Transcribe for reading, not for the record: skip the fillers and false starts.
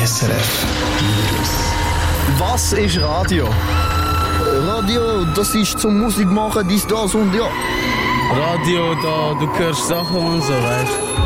SRF Was ist Radio? Radio, das ist zum Musik machen, dies, das und ja. Radio, da du hörst Sachen und so, weißt du.